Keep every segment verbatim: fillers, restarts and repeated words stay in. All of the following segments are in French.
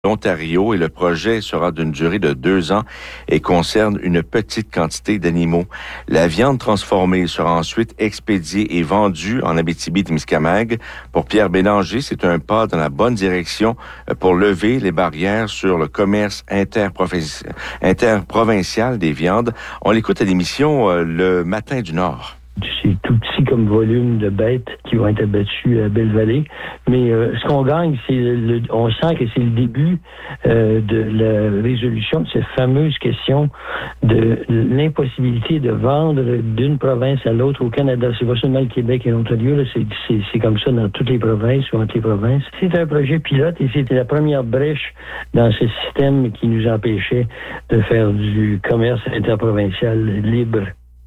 l'Ontario et le projet sera d'une durée de deux ans et concerne une petite quantité d'animaux. La viande transformée sera ensuite expédiée et vendue en Abitibi-Témiscamingue. Pour Pierre Bélanger, c'est un pas dans la bonne direction pour lever les barrières sur le commerce interprovinci- interprovincial des viandes. On l'écoute à l'émission euh, Le Matin du Nord. C'est tout petit comme volume de bêtes qui vont être abattues à Belle-Vallée. Mais euh, ce qu'on gagne, c'est le, on sent que c'est le début euh, de la résolution de cette fameuse question de l'impossibilité de vendre d'une province à l'autre au Canada. C'est pas seulement le Québec et l'Ontario, là, c'est, c'est, c'est comme ça dans toutes les provinces ou entre les provinces. C'est un projet pilote et c'était la première brèche dans ce système qui nous empêchait de faire du commerce interprovincial libre.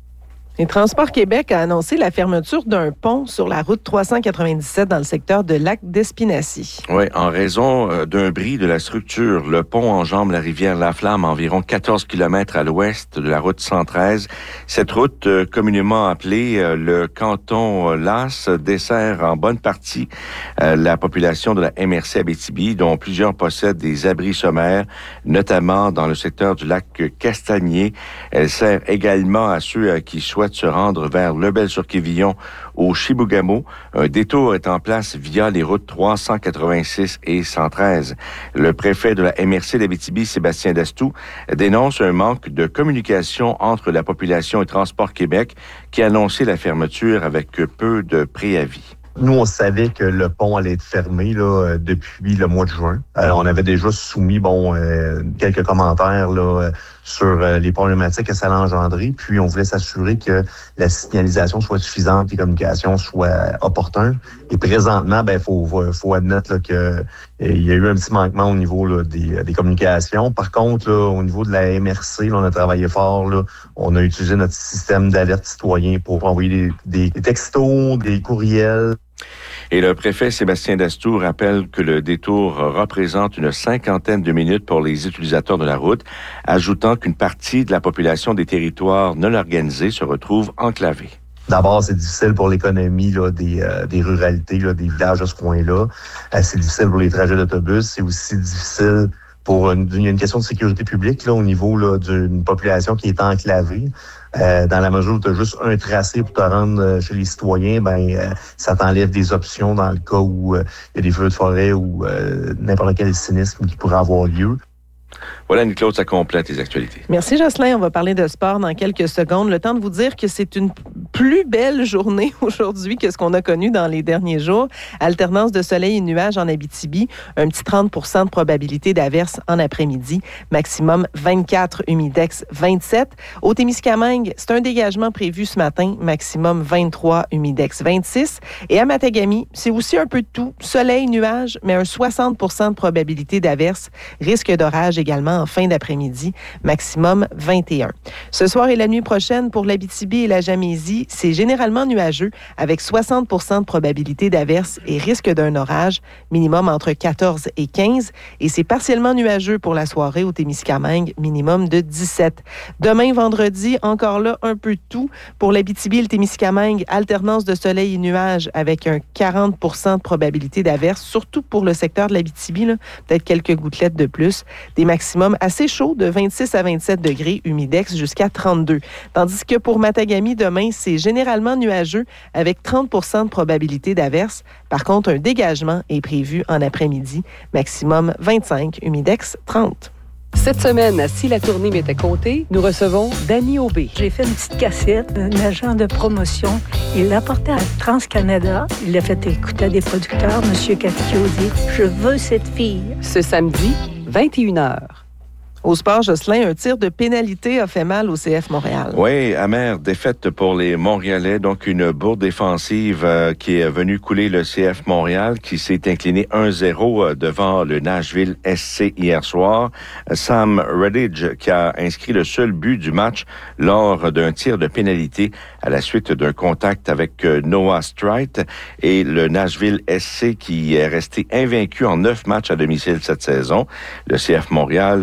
Et Transport Québec a annoncé la fermeture d'un pont sur la route trois cent quatre-vingt-dix-sept dans le secteur de Lac-d'Espinacy. Oui, en raison euh, d'un bris de la structure, le pont enjambe la rivière Laflamme, environ quatorze kilomètres à l'ouest de la route cent treize. Cette route, euh, communément appelée euh, le canton euh, Las, dessert en bonne partie euh, la population de la M R C Abitibi, dont plusieurs possèdent des abris sommaires, notamment dans le secteur du lac Castagnier. Elle sert également à ceux euh, qui souhaitent de se rendre vers Lebel-sur-Quévillon au Chibougamau. Un détour est en place via les routes trois cent quatre-vingt-six et cent treize. Le préfet de la M R C d'Abitibi, Sébastien Dastou, dénonce un manque de communication entre la population et Transport Québec qui a annoncé la fermeture avec peu de préavis. Nous, on savait que le pont allait être fermé là, depuis le mois de juin. Euh, on avait déjà soumis bon euh, quelques commentaires là, sur euh, les problématiques que ça allait engendrer. Puis, on voulait s'assurer que la signalisation soit suffisante, les communications soient opportunes. Et présentement, ben faut faut admettre là, que il y a eu un petit manquement au niveau là, des, des communications. Par contre, là, au niveau de la M R C, là, on a travaillé fort. Là, on a utilisé notre système d'alerte citoyen pour envoyer des, des textos, des courriels. Et le préfet Sébastien Dastou rappelle que le détour représente une cinquantaine de minutes pour les utilisateurs de la route, ajoutant qu'une partie de la population des territoires non organisés se retrouve enclavée. D'abord, c'est difficile pour l'économie là, des, euh, des ruralités, là, des villages de ce coin-là. Euh, c'est difficile pour les trajets d'autobus. C'est aussi difficile pour une, il y a une question de sécurité publique là, au niveau là, d'une population qui est enclavée. Euh, dans la mesure où tu as juste un tracé pour te rendre euh, chez les citoyens, ben euh, ça t'enlève des options dans le cas où il euh, y a des feux de forêt ou euh, n'importe quel cynisme qui pourrait avoir lieu. Voilà, Annie-Claude, ça complète les actualités. Merci, Jocelyn. On va parler de sport dans quelques secondes. Le temps de vous dire que c'est une plus belle journée aujourd'hui que ce qu'on a connu dans les derniers jours. Alternance de soleil et nuages en Abitibi. Un petit trente pour cent de probabilité d'averse en après-midi. Maximum vingt-quatre, humidex vingt-sept. Au Témiscamingue, c'est un dégagement prévu ce matin. Maximum vingt-trois, humidex vingt-six. Et à Matagami, c'est aussi un peu de tout. Soleil, nuages, mais un soixante pour cent de probabilité d'averse. Risque d'orage également en fin d'après-midi, maximum vingt et un. Ce soir et la nuit prochaine, pour l'Abitibi et la Gamésie, c'est généralement nuageux, avec soixante pour cent de probabilité d'averse et risque d'un orage, minimum entre quatorze et quinze, et c'est partiellement nuageux pour la soirée au Témiscamingue, minimum de dix-sept. Demain, vendredi, encore là, un peu de tout. Pour l'Abitibi et le Témiscamingue, alternance de soleil et nuages, avec un quarante pour cent de probabilité d'averse, surtout pour le secteur de l'Abitibi, là, peut-être quelques gouttelettes de plus. Des maximums assez chauds de vingt-six à vingt-sept degrés, humidex jusqu'à trente-deux. Tandis que pour Matagami, demain, c'est généralement nuageux avec trente pour cent de probabilité d'averse. Par contre, un dégagement est prévu en après-midi, maximum vingt-cinq, humidex trente. Cette semaine, à Si la tournée m'était comptée, nous recevons Dany Aubé. J'ai fait une petite cassette, un agent de promotion. Il l'a porté à Trans-Canada. Il l'a fait écouter à des producteurs, M. Caffioti. Je veux cette fille. Ce samedi, vingt et une heures. Au sport, Jocelyn, un tir de pénalité a fait mal au C F Montréal. Oui, amère défaite pour les Montréalais. Donc, une bourde défensive euh, qui est venue couler le C F Montréal, qui s'est incliné un zéro euh, devant le Nashville S C hier soir. Sam Redditch, qui a inscrit le seul but du match lors d'un tir de pénalité à la suite d'un contact avec euh, Noah Strite. Et le Nashville S C qui est resté invaincu en neuf matchs à domicile cette saison. Le C F Montréal euh, n'a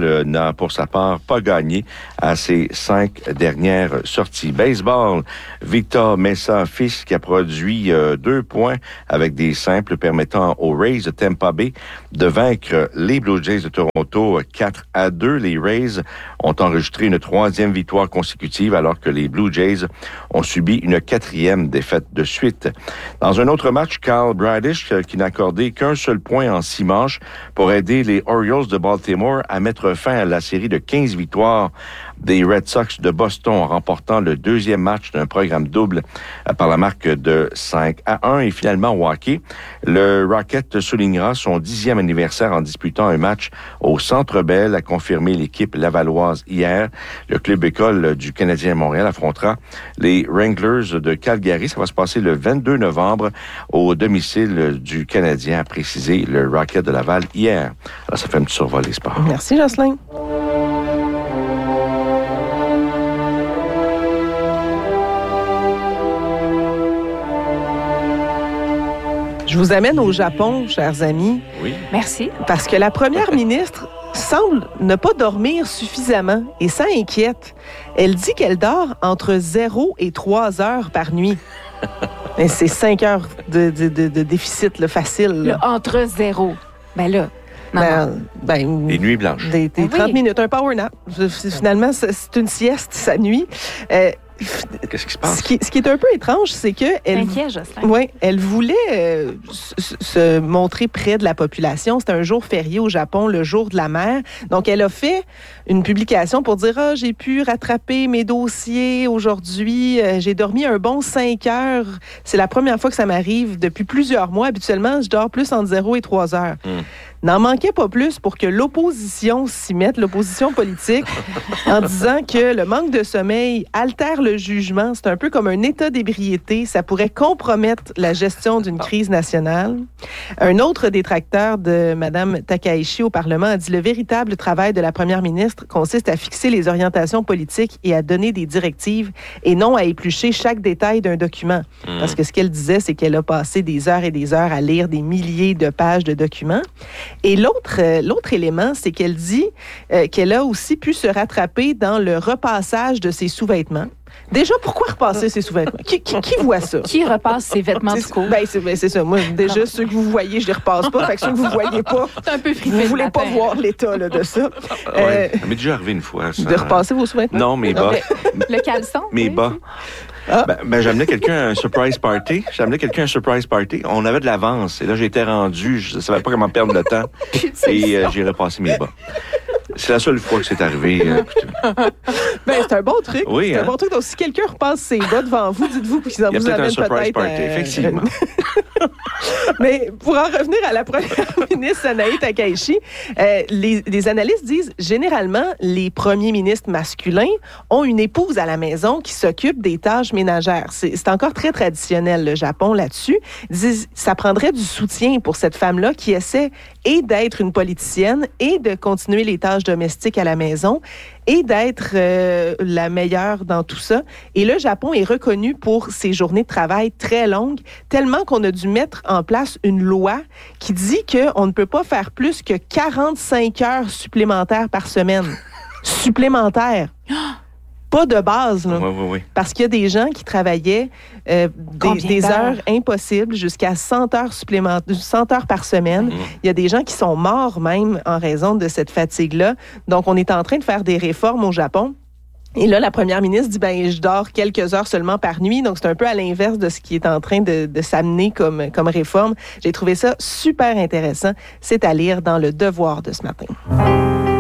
n'a, pour sa part, pas gagné à ses cinq dernières sorties. Baseball, Victor Mesa fils qui a produit euh, deux points avec des simples permettant aux Rays de Tampa Bay de vaincre les Blue Jays de Toronto quatre à deux. Les Rays ont enregistré une troisième victoire consécutive alors que les Blue Jays ont subi une quatrième défaite de suite. Dans un autre match, Kyle Bradish, qui n'a accordé qu'un seul point en six manches pour aider les Orioles de Baltimore à mettre fin à la série de quinze victoires des Red Sox de Boston en remportant le deuxième match d'un programme double par la marque de cinq à un. Et finalement, au hockey, le Rocket soulignera son dixième anniversaire en disputant un match au Centre Bell, a confirmé l'équipe lavalloise hier. Le club école du Canadien Montréal affrontera les Wranglers de Calgary. Ça va se passer le vingt-deux novembre au domicile du Canadien, a précisé le Rocket de Laval hier. Alors, ça fait un petit survol des sports. Merci, Jocelyn. Je vous amène au Japon, chers amis. Oui. Merci. Parce que la première ministre semble ne pas dormir suffisamment et ça inquiète. Elle dit qu'elle dort entre zéro et trois heures par nuit. Et c'est cinq heures de, de, de, de déficit là, facile. Là. Le entre zéro. Ben là, non, Ben, non. ben, Les nuits blanches. Des, des Ben oui. trente minutes, un power nap. Finalement, c'est c'est une sieste, sa nuit. Euh, Qu'est-ce qui se passe? Ce qui, ce qui est un peu étrange, c'est que C'est elle, inquiet, Jocelyn. ouais, elle voulait euh, se, se montrer près de la population. C'était un jour férié au Japon, le jour de la mer. Donc, elle a fait une publication pour dire « Ah, j'ai pu rattraper mes dossiers aujourd'hui. Euh, j'ai dormi un bon cinq heures. C'est la première fois que ça m'arrive depuis plusieurs mois. Habituellement, je dors plus entre zéro et trois heures. Mm. » N'en manquait pas plus pour que l'opposition s'y mette, l'opposition politique, en disant que le manque de sommeil altère le jugement. C'est un peu comme un état d'ébriété. Ça pourrait compromettre la gestion d'une crise nationale. Un autre détracteur de Mme Takaichi au Parlement a dit « Le véritable travail de la première ministre consiste à fixer les orientations politiques et à donner des directives et non à éplucher chaque détail d'un document. Mmh. » Parce que ce qu'elle disait, c'est qu'elle a passé des heures et des heures à lire des milliers de pages de documents. Et l'autre, euh, l'autre élément, c'est qu'elle dit euh, qu'elle a aussi pu se rattraper dans le repassage de ses sous-vêtements. Déjà, pourquoi repasser ses sous-vêtements? Qui, qui, qui voit ça? Qui repasse ses vêtements C'est, tout court? ben, c'est, ben, c'est ça. Moi, déjà, ceux que vous voyez, je les repasse pas. Fait que ceux que vous voyez pas, C'est un peu vous fripé voulez le pas matin. voir l'état là, de ça. Ouais. Euh, Ça m'est déjà arrivé une fois. Ça. de repasser vos sous-vêtements? Non, mes bas. Le caleçon? Mes oui. bas. Ah. Ben, ben, j'amenais quelqu'un à un surprise party. J'amenais quelqu'un à un surprise party. On avait de l'avance. Et là, j'étais rendu. Je ne savais pas comment perdre le temps. Et euh, j'ai repassé mes bas. C'est la seule fois que c'est arrivé. Euh, Ben, c'est un bon truc. Oui, c'est hein? un bon truc. Donc, si quelqu'un repasse ses bas devant vous, dites-vous qu'ils en Il y a vous peut-être un amènent surprise peut-être. party, euh, effectivement. Mais pour en revenir à la première ministre Sanae Takaichi, euh, les, les analystes disent généralement les premiers ministres masculins ont une épouse à la maison qui s'occupe des tâches ménagères. C'est, c'est encore très traditionnel le Japon là-dessus. Ils disent ça prendrait du soutien pour cette femme-là qui essaie et d'être une politicienne et de continuer les tâches domestiques à la maison et d'être euh, la meilleure dans tout ça. Et le Japon est reconnu pour ses journées de travail très longues, tellement qu'on a dû mettre en place une loi qui dit qu'on ne peut pas faire plus que quarante-cinq heures supplémentaires par semaine. Supplémentaires. Pas de base, là. Oui, oui, oui. Parce qu'il y a des gens qui travaillaient euh, des, Combien des d'heures? heures impossibles jusqu'à cent heures supplémentaires, cent heures par semaine. Mmh. Il y a des gens qui sont morts même en raison de cette fatigue-là. Donc, on est en train de faire des réformes au Japon. Et là, la première ministre dit, ben, je dors quelques heures seulement par nuit. Donc, c'est un peu à l'inverse de ce qui est en train de, de s'amener comme, comme réforme. J'ai trouvé ça super intéressant. C'est à lire dans Le Devoir de ce matin.